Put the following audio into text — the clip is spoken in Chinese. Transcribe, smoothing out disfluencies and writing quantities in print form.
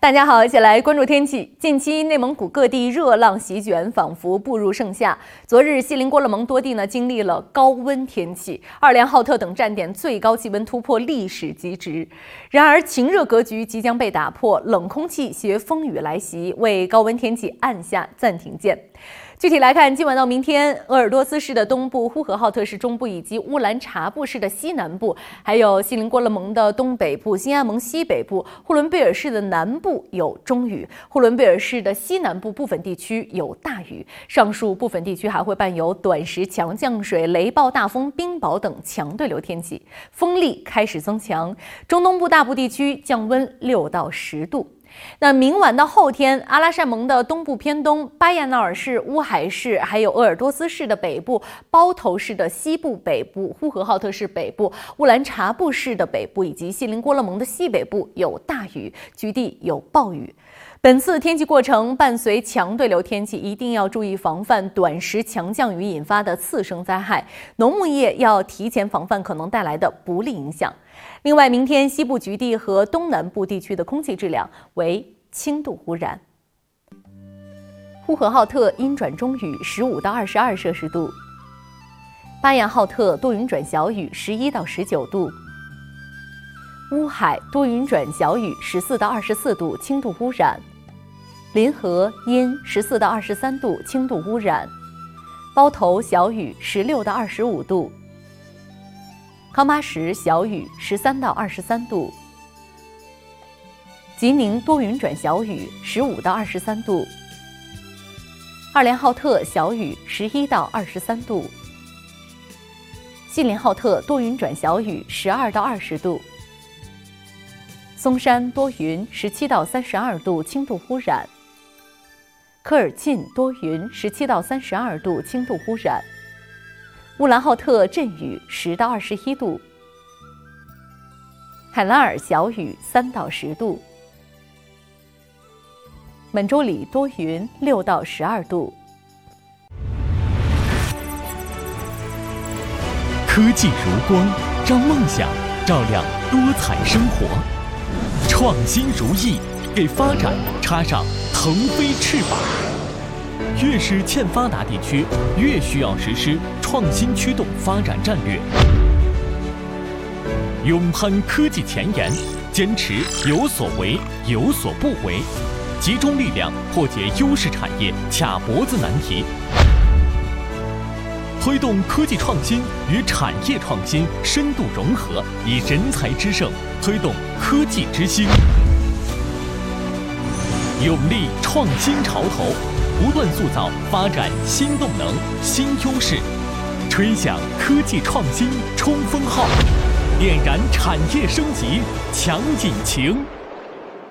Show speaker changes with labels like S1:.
S1: 大家好，一起来关注天气。近期内蒙古各地热浪席卷，仿佛步入盛夏。昨日锡林郭勒盟多地经历了高温天气，二连浩特等站点最高气温突破历史极值。然而，晴热格局即将被打破，冷空气携风雨来袭，为高温天气按下暂停键。具体来看，今晚到明天，鄂尔多斯市的东部、呼和浩特市中部以及乌兰察布市的西南部，还有锡林郭勒盟的东北部、新安盟西北部、呼伦贝尔市的南部有中雨，呼伦贝尔市的西南部部分地区有大雨，上述部分地区还会伴有短时强降水、雷暴大风、冰雹等强对流天气，风力开始增强。中东部大部地区降温6到10度。那明晚到后天，阿拉善盟的东部偏东、巴彦淖尔市、乌海市，还有鄂尔多斯市的北部、包头市的西部北部、呼和浩特市北部、乌兰察布市的北部以及锡林郭勒盟的西北部有大雨，局地有暴雨。本次天气过程伴随强对流天气，一定要注意防范短时强降雨引发的次生灾害，农牧业要提前防范可能带来的不利影响。另外，明天西部局地和东南部地区的空气质量为轻度污染。呼和浩特阴转中雨15到22摄氏度，巴彦浩特多云转小雨11到19度，乌海多云转小雨14到24度，轻度污染。临河阴14到23度，轻度污染。包头小雨16到25度。康巴什小雨13到23度。吉宁多云转小雨15到23度。二连浩特小雨11到23度。锡林浩特多云转小雨12到20度。松山多云17到32度，轻度污染。科尔沁多云17到32度，轻度污染。乌兰浩特阵雨10到21度。海拉尔小雨3到10度。满洲里多云6到12度。
S2: 科技如光，让梦想照亮多彩生活。创新如意，给发展插上腾飞翅膀。越是欠发达地区，越需要实施创新驱动发展战略。勇攀科技前沿，坚持有所为有所不为，集中力量破解优势产业卡脖子难题，推动科技创新与产业创新深度融合，以人才之盛推动科技之星，勇立创新潮头，不断塑造发展新动能、新优势，吹响科技创新冲锋号，点燃产业升级强引擎。